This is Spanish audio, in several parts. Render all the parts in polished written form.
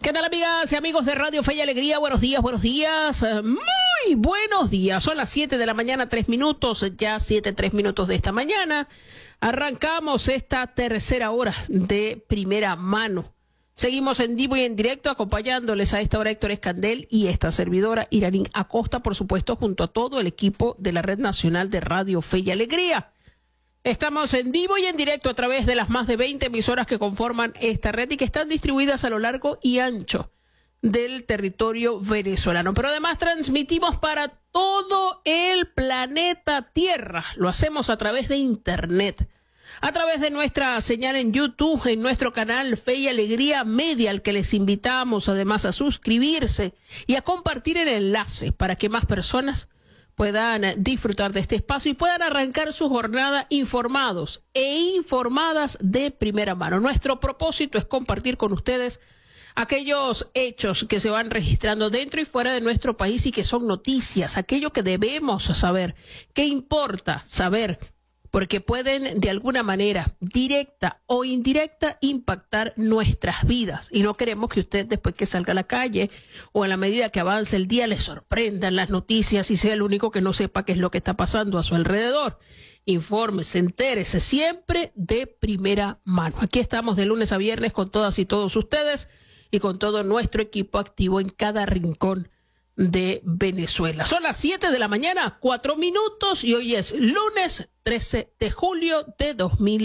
¿Qué tal, amigas y amigos de Radio Fe y Alegría? Buenos días, muy buenos días. Son las 7 de la mañana, 3 minutos, ya 3 minutos de esta mañana. Arrancamos esta tercera hora de Primera Mano. Seguimos en vivo y en directo acompañándoles a esta hora Héctor Escandel y esta servidora Iranín Acosta, por supuesto, junto a todo el equipo de la Red Nacional de Radio Fe y Alegría. Estamos en vivo y en directo a través de las más de 20 emisoras que conforman esta red y que están distribuidas a lo largo y ancho del territorio venezolano. Pero además transmitimos para todo el planeta Tierra. Lo hacemos a través de Internet, a través de nuestra señal en YouTube, en nuestro canal Fe y Alegría Media, al que les invitamos además a suscribirse y a compartir el enlace para que más personas puedan disfrutar de este espacio y puedan arrancar su jornada informados e informadas de primera mano. Nuestro propósito es compartir con ustedes aquellos hechos que se van registrando dentro y fuera de nuestro país y que son noticias, aquello que debemos saber, que importa saber, porque pueden de alguna manera, directa o indirecta, impactar nuestras vidas. Y no queremos que usted, después que salga a la calle o a la medida que avance el día, le sorprendan las noticias y sea el único que no sepa qué es lo que está pasando a su alrededor. Infórmese, entérese siempre de primera mano. Aquí estamos de lunes a viernes con todas y todos ustedes y con todo nuestro equipo activo en cada rincón de Venezuela. Son las 7 de la mañana, 4 minutos, y hoy es lunes 13 de julio de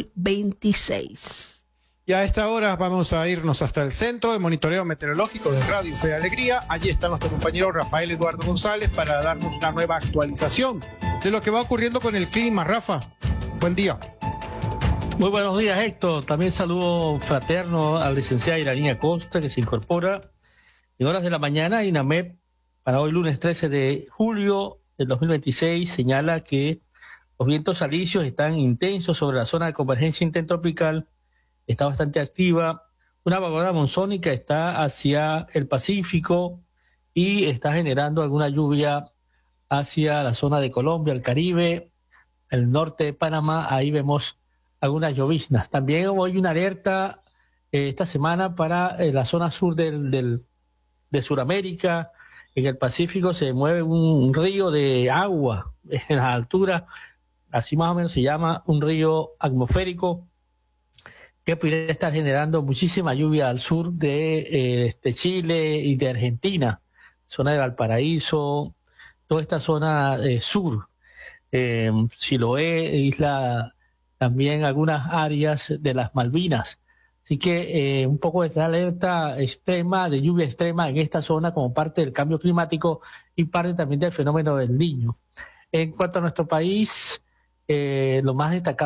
2026. Y a esta hora vamos a irnos hasta el Centro de Monitoreo Meteorológico de Radio Fe y Alegría. Allí está nuestro compañero Rafael Eduardo González para darnos una nueva actualización de lo que va ocurriendo con el clima. Rafa, buen día. Muy buenos días, Héctor. También saludo fraterno al licenciado Iranín Acosta, que se incorpora en horas de la mañana. INAMEP, para hoy lunes 13 de julio del 2026, señala que los vientos alisios están intensos sobre la zona de convergencia intertropical, está bastante activa. Una vaguada monzónica está hacia el Pacífico y está generando alguna lluvia hacia la zona de Colombia, el Caribe, el norte de Panamá. Ahí vemos algunas lloviznas. También hoy una alerta esta semana para la zona sur de Sudamérica. En el Pacífico se mueve un río de agua en la altura, así más o menos se llama un río atmosférico, que podría estar generando muchísima lluvia al sur de Chile y de Argentina, zona de Valparaíso, toda esta zona sur, Chiloé, isla, también algunas áreas de las Malvinas. Así que un poco de alerta extrema, de lluvia extrema en esta zona como parte del cambio climático y parte también del fenómeno del Niño. En cuanto a nuestro país, lo más destacado